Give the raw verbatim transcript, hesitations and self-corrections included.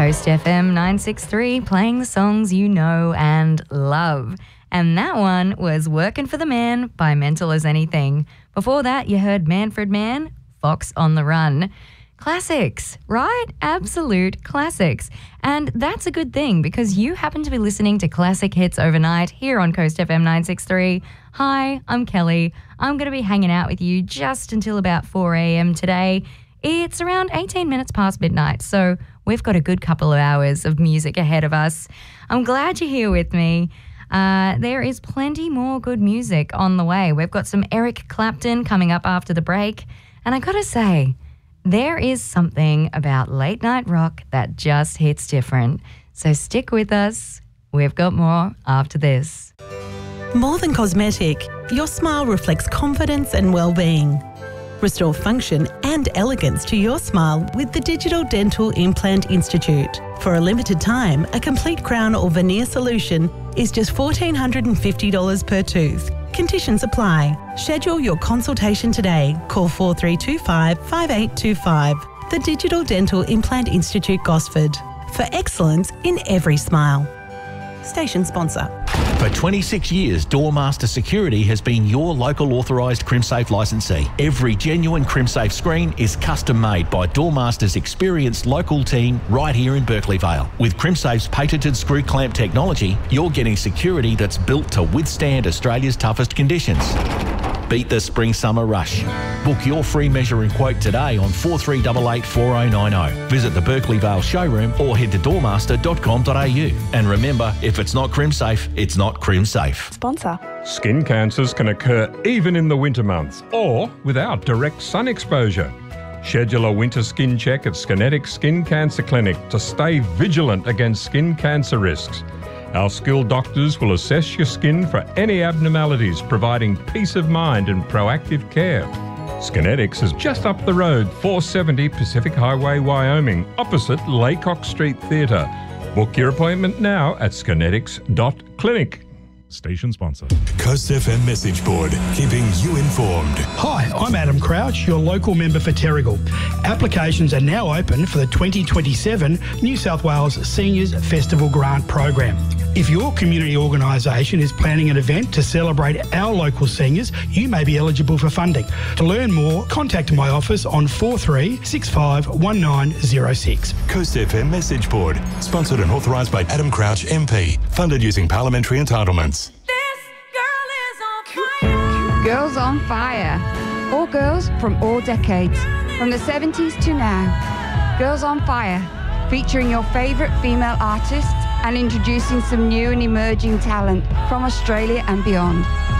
Coast F M nine sixty-three, playing the songs you know and love. And that one was Working for the Man by Mental as Anything. Before that, you heard Manfred Mann, Fox on the Run. Classics, right? Absolute classics. And that's a good thing because you happen to be listening to Classic Hits Overnight here on Coast F M nine sixty-three. Hi, I'm Kelly. I'm going to be hanging out with you just until about four a.m. today. It's around eighteen minutes past midnight, so we've got a good couple of hours of music ahead of us. I'm glad you're here with me. Uh, there is plenty more good music on the way. We've got some Eric Clapton coming up after the break. And I got to say, there is something about late night rock that just hits different. So stick with us. We've got more after this. More than cosmetic, your smile reflects confidence and well-being. Restore function and elegance to your smile with the Digital Dental Implant Institute. For a limited time, a complete crown or veneer solution is just one thousand four hundred fifty dollars per tooth. Conditions apply. Schedule your consultation today. Call four three two five, five eight two five. The Digital Dental Implant Institute, Gosford. For excellence in every smile. Station sponsor. For twenty-six years, Doormaster Security has been your local authorised CrimSafe licensee. Every genuine CrimSafe screen is custom made by Doormaster's experienced local team right here in Berkeley Vale. With CrimSafe's patented screw clamp technology, you're getting security that's built to withstand Australia's toughest conditions. Beat the spring-summer rush. Book your free measure and quote today on four three eight eight, four oh nine oh. Visit the Berkeley Vale showroom or head to doormaster dot com dot a u. And remember, if it's not CrimSafe, it's not CrimSafe. Sponsor. Skin cancers can occur even in the winter months or without direct sun exposure. Schedule a winter skin check at Skinetic Skin Cancer Clinic to stay vigilant against skin cancer risks. Our skilled doctors will assess your skin for any abnormalities, providing peace of mind and proactive care. Skinetics is just up the road, four seventy Pacific Highway, Wyoming, opposite Laycock Street Theatre. Book your appointment now at skinetics dot clinic. Station sponsor. Coast F M message board, keeping you informed. Hi, I'm Adam Crouch, your local member for Terrigal. Applications are now open for the twenty twenty-seven New South Wales Seniors Festival Grant Program. If your community organisation is planning an event to celebrate our local seniors, you may be eligible for funding. To learn more, contact my office on four three six five, one nine zero six. Coast F M message board, sponsored and authorised by Adam Crouch M P, funded using parliamentary entitlements. This girl is on fire. Girls on Fire. All girls from all decades, from the seventies to now. Girls on Fire, featuring your favourite female artists and introducing some new and emerging talent from Australia and beyond.